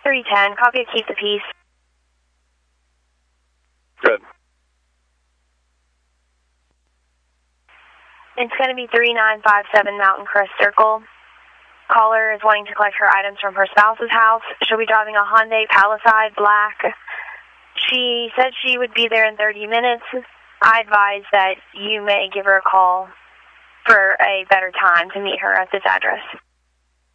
310, copy, keep the peace. Good. It's going to be 3957 Mountain Crest Circle. Caller is wanting to collect her items from her spouse's house. She'll be driving a Hyundai Palisade Black. She said she would be there in 30 minutes. I advise that you may give her a call for a better time to meet her at this address.